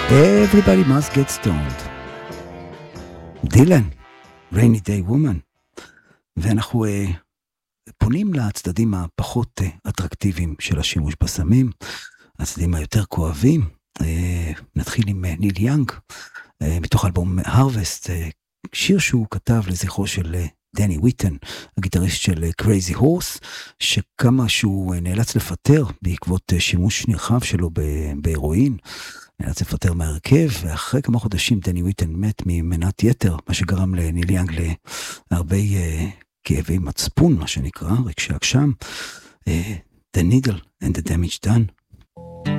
Everybody must get stoned. דילן, Rainy Day Woman. ואנחנו פונים לצדדים הפחות אטרקטיביים של השימוש בסמים, הצדדים היותר כואבים. נתחיל עם ניל יאנג, מתוך אלבום Harvest, שיר שהוא כתב לזכרו של דני וויטן, הגיטריסט של Crazy Horse, שכמה שהוא נאלץ לפטר בעקבות שימוש נרחב שלו בהרואין, נאלץ לפטר מהרכב, ואחרי כמה חודשים דני וויטן מת ממנת יתר, מה שגרם לניל יאנג להרבה כאבי מצפון, מה שנקרא, רגשי אגשם. The Needle and the Damage Done.